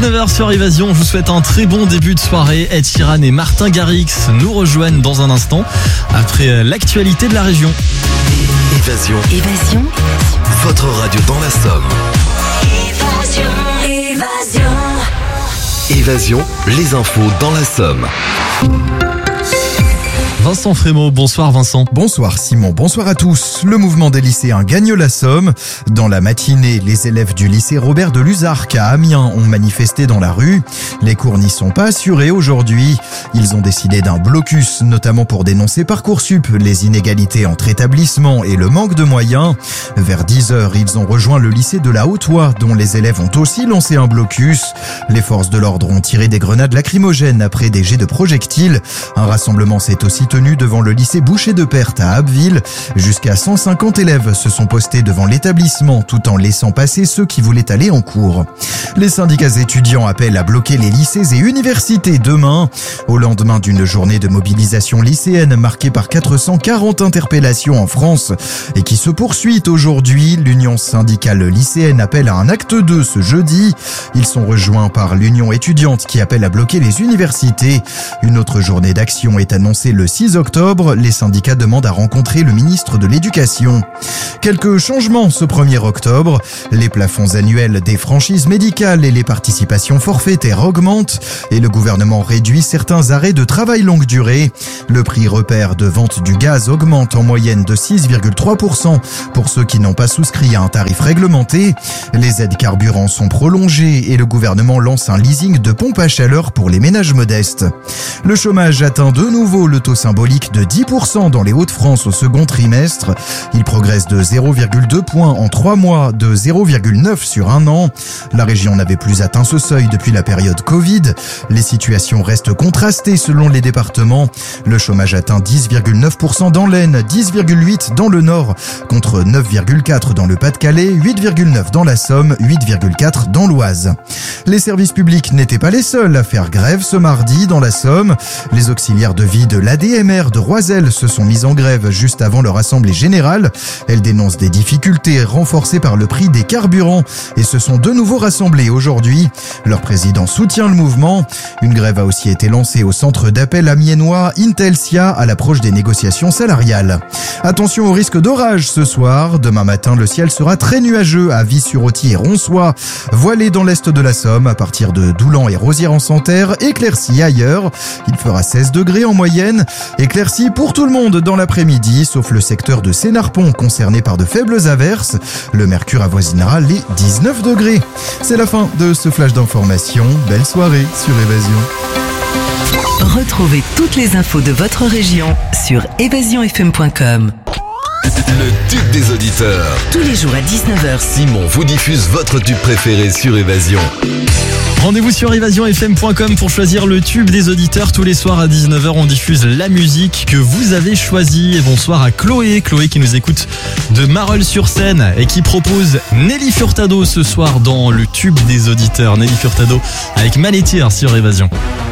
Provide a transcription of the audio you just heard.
19h sur Évasion, je vous souhaite un très bon début de soirée. Ed Sheeran et Martin Garrix nous rejoignent dans un instant après l'actualité de la région. Évasion. Votre radio dans la Somme. Évasion, les infos dans la Somme. Vincent Frémaux, bonsoir Vincent. Bonsoir Simon, bonsoir à tous. Le mouvement des lycéens gagne la Somme. Dans la matinée, les élèves du lycée Robert de Luzarques à Amiens ont manifesté dans la rue. Les cours n'y sont pas assurés aujourd'hui. Ils ont décidé d'un blocus, notamment pour dénoncer Parcoursup, les inégalités entre établissements et le manque de moyens. Vers 10h, ils ont rejoint le lycée de la Haute-Oie, dont les élèves ont aussi lancé un blocus. Les forces de l'ordre ont tiré des grenades lacrymogènes après des jets de projectiles. Un rassemblement s'est aussi tenu devant le lycée Boucher de Perthes à Abbeville. Jusqu'à 150 élèves se sont postés devant l'établissement tout en laissant passer ceux qui voulaient aller en cours. Les syndicats étudiants appellent à bloquer les lycées et universités demain. Au lendemain d'une journée de mobilisation lycéenne marquée par 440 interpellations en France et qui se poursuit aujourd'hui, l'Union syndicale lycéenne appelle à un acte 2 ce jeudi. Ils sont rejoints par l'Union étudiante qui appelle à bloquer les universités. Une autre journée d'action est annoncée le 6 octobre, les syndicats demandent à rencontrer le ministre de l'Éducation. Quelques changements ce 1er octobre. Les plafonds annuels des franchises médicales et les participations forfaitaires augmentent et le gouvernement réduit certains arrêts de travail longue durée. Le prix repère de vente du gaz augmente en moyenne de 6,3% pour ceux qui n'ont pas souscrit à un tarif réglementé. Les aides carburants sont prolongées et le gouvernement lance un leasing de pompes à chaleur pour les ménages modestes. Le chômage atteint de nouveau le taux symbolique de 10% dans les Hauts-de-France au second trimestre. Il progresse de 0,2 points en 3 mois, de 0,9 sur un an. La région n'avait plus atteint ce seuil depuis la période Covid. Les situations restent contrastées selon les départements. Le chômage atteint 10,9% dans l'Aisne, 10,8% dans le Nord, contre 9,4% dans le Pas-de-Calais, 8,9% dans la Somme, 8,4% dans l'Oise. Les services publics n'étaient pas les seuls à faire grève ce mardi dans la Somme. Les auxiliaires de vie de l'ADMR de Roiselle se sont mis en grève juste avant leur assemblée générale. Elles dénoncent des difficultés renforcées par le prix des carburants et se sont de nouveau rassemblées aujourd'hui. Leur président soutient le mouvement. Une grève a aussi été lancée au centre d'appel amiénois Intelsia à l'approche des négociations salariales. Attention au risque d'orage ce soir. Demain matin, le ciel sera très nuageux à Vis-sur-Otty et Ronsois. Voilé dans l'est de la Somme à partir de Doulan et Rosières-en-Santerre, éclairci ailleurs. Il fera 16 degrés en moyenne. Éclairci pour tout le monde dans l'après-midi, sauf le secteur de Sénarpont concerné par de faibles averses. Le mercure avoisinera les 19 degrés. C'est la fin de ce flash d'information. Belle soirée sur Évasion. Retrouvez toutes les infos de votre région sur évasionfm.com. Le tube des auditeurs. Tous les jours à 19h. Simon vous diffuse votre tube préféré sur Évasion. Rendez-vous sur évasionfm.com pour choisir le tube des auditeurs. Tous les soirs à 19h, on diffuse la musique que vous avez choisie. Et bonsoir à Chloé qui nous écoute de Marolles-sur-Seine et qui propose Nelly Furtado ce soir dans le tube des auditeurs. Nelly Furtado avec Malétir sur Évasion.